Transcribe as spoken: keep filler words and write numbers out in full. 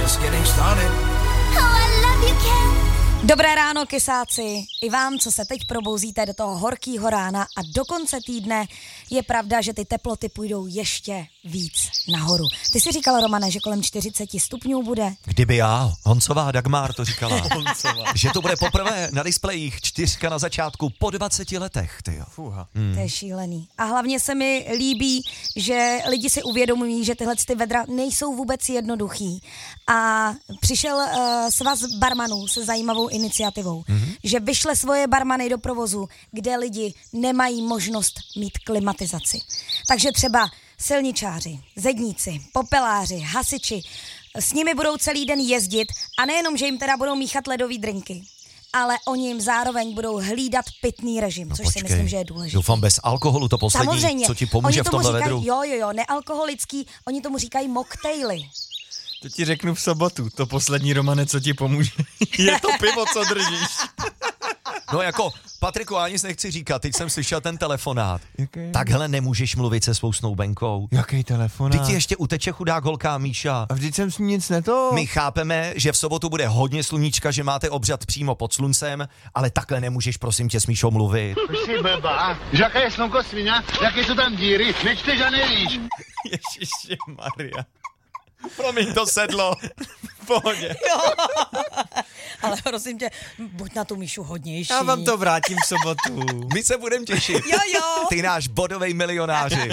just getting started. Oh, I love you, Ken. Dobré ráno, kysáci. I vám, co se teď probouzíte do toho horkýho rána a do konce týdne, je pravda, že ty teploty půjdou ještě víc nahoru. Ty jsi říkala, Romane, že kolem čtyřicet stupňů bude? Kdyby já, Honcová Dagmar to říkala, že to bude poprvé na displejích, čtyřka na začátku po dvaceti letech, tyjo. Fuha. Hmm. To je šílený. A hlavně se mi líbí, že lidi si uvědomují, že tyhle ty vedra nejsou vůbec jednoduchý. A přišel uh, svaz barmanů se zajímavou iniciativou, mm-hmm. že vyšle svoje barmany do provozu, kde lidi nemají možnost mít klimatizaci. Takže třeba silničáři, zedníci, popeláři, hasiči, s nimi budou celý den jezdit a nejenom, že jim teda budou míchat ledový drinky, ale oni jim zároveň budou hlídat pitný režim, no což počkej. si myslím, že je důležité. Doufám bez alkoholu, to poslední, samozřejmě, co ti pomůže v tomhle říkají, vedru. Jo, jo, jo, nealkoholický, oni tomu říkají mocktaily. To ti řeknu v sobotu, to poslední, Romane, co ti pomůže, je to pivo, co držíš. No jako, Patriku, já nic nechci říkat, teď jsem slyšel ten telefonát. Jaký? Takhle nemůžeš mluvit se svou snoubenkou. Jaký telefonát? Teď ti ještě uteče chudák holka Míša. A vždyť jsem s ní nic neto. My chápeme, že v sobotu bude hodně sluníčka, že máte obřad přímo pod sluncem, ale takhle nemůžeš, prosím tě, s Míšou mluvit. Jsi blbá, že jaké je slunko svině, jaké jsou tam díry, nečteš a nevíš. Ježiši Maria. Promiň, to sedlo. V pohodě. Ale prosím tě, buď na tu Míšu hodnější. Já vám to vrátím v sobotu. My se budeme těšit. Jo, jo. Ty náš bodovej milionáři.